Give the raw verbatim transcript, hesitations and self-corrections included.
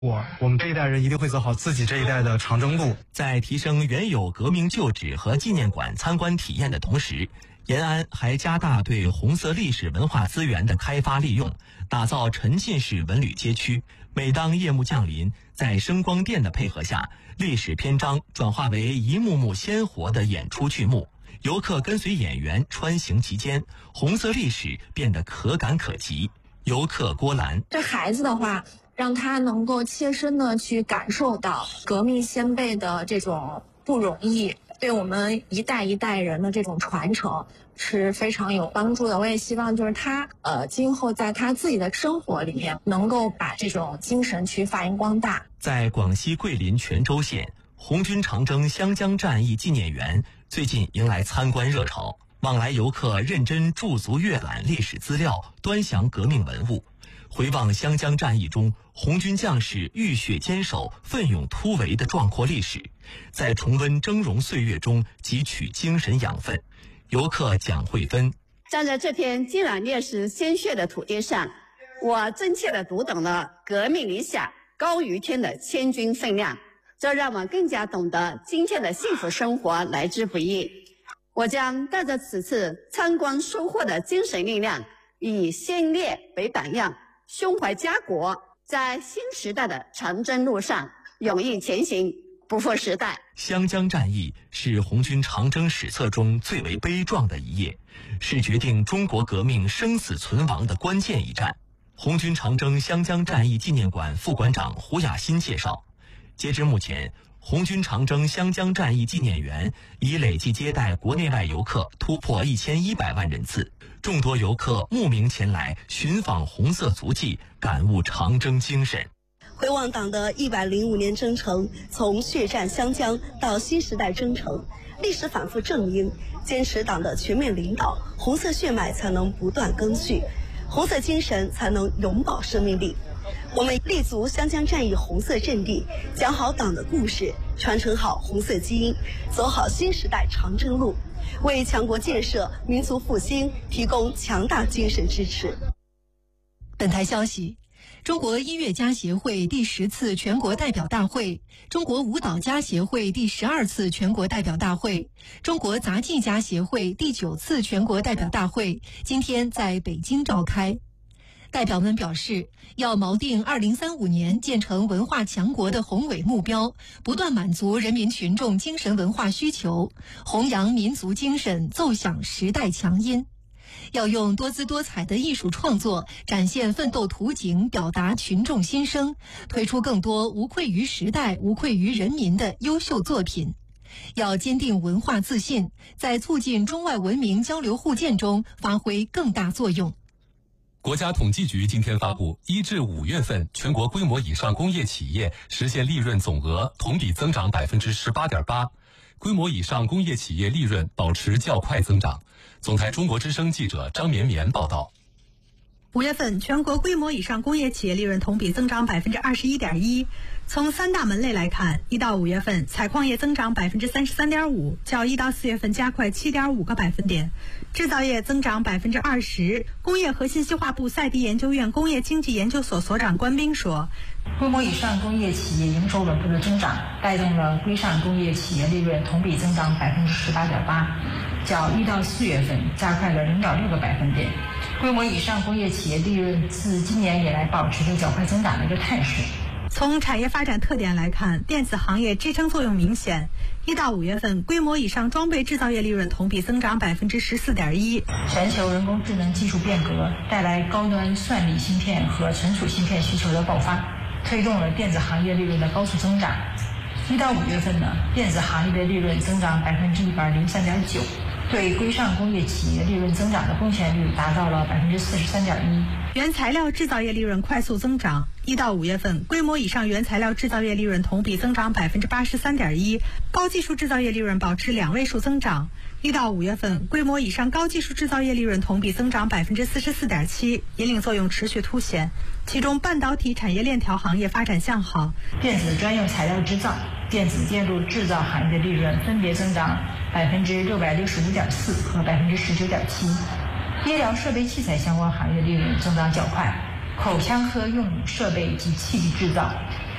我我们这一代人一定会走好自己这一代的长征路。 在提升原有革命旧址和纪念馆参观体验的同时，延安还加大对红色历史文化资源的开发利用，打造沉浸式文旅街区。每当夜幕降临，在声光电的配合下，历史篇章转化为一幕幕鲜活的演出剧目，游客跟随演员穿行其间，红色历史变得可感可及。游客郭兰： 对孩子的话，让他能够切身的去感受到革命先辈的这种不容易，对我们一代一代人的这种传承是非常有帮助的。我也希望就是他呃，今后在他自己的生活里面能够把这种精神去发扬光大。 在广西桂林泉州县，红军长征湘江战役纪念园最近迎来参观热潮，往来游客认真驻足阅览历史资料，端详革命文物，回望湘江战役中红军将士浴血坚守、奋勇突围的壮阔历史，在重温峥嵘岁月中汲取精神养分。游客蒋慧芬： 站在这片浸染烈士鲜血的土地上，我真切地读懂了革命理想高于天的千钧分量，这让我更加懂得今天的幸福生活来之不易。我将带着此次参观收获的精神力量，以先烈为榜样，胸怀家国，在新时代的长征路上勇毅前行，不负时代。 湘江战役是红军长征史册中最为悲壮的一页，是决定中国革命生死存亡的关键一战。红军长征湘江战役纪念馆副馆长胡雅欣介绍，截至目前，红军长征湘江战役纪念园已累计接待国内外游客突破一千一百万人次，众多游客慕名前来寻访红色足迹，感悟长征精神。 回望党的一百零五年征程，从血战湘江到新时代征程，历史反复证明，坚持党的全面领导，红色血脉才能不断更续，红色精神才能永葆生命力。我们立足湘江战役红色阵地，讲好党的故事，传承好红色基因，走好新时代长征路，为强国建设、民族复兴提供强大精神支持。 本台消息，中国音乐家协会第十次全国代表大会、中国舞蹈家协会第十二次全国代表大会、中国杂技家协会第九次全国代表大会今天在北京召开。代表们表示，要锚定二零三五年建成文化强国的宏伟目标，不断满足人民群众精神文化需求，弘扬民族精神，奏响时代强音。要用多姿多彩的艺术创作展现奋斗图景，表达群众心声，推出更多无愧于时代、无愧于人民的优秀作品。要坚定文化自信，在促进中外文明交流互鉴中发挥更大作用。 国家统计局今天发布，一至五月份全国规模以上工业企业实现利润总额同比增长百分之十八点八，规模以上工业企业利润保持较快增长。总台中国之声记者张绵绵报道。 五月份全国规模以上工业企业利润同比增长百分之二十一点一。从三大门类来看，一到五月份采矿业增长百分之三十三点五，较一到四月份加快七点五个百分点；制造业增长百分之二十。工业和信息化部赛迪研究院工业经济研究所所长关斌说， 规模以上工业企业营收稳步的增长，带动了规上工业企业利润同比增长百分之十八点八，较一到四月份加快了零点六个百分点。规模以上工业企业利润自今年以来保持着较快增长的一个态势。 从产业发展特点来看，电子行业支撑作用明显。一到五月份，规模以上装备制造业利润同比增长百分之十四点一。 全球人工智能技术变革带来高端算力芯片和存储芯片需求的爆发，推动了电子行业利润的高速增长。一到五月份呢，电子行业的利润增长百分之一百零三点九，对规上工业企业利润增长的贡献率达到了百分之四十三点一。 原材料制造业利润快速增长，一到五月份，规模以上原材料制造业利润同比增长百分之八十三点一，高技术制造业利润保持两位数增长。一到五月份，规模以上高技术制造业利润同比增长百分之四十四点七，引领作用持续凸显。其中，半导体产业链条行业发展向好， 电子专用材料制造、电子电路制造行业的利润分别增长百分之六百六十五点四和百分之十九点七。医疗设备器材相关行业利润增长较快，口腔科用设备及器具制造、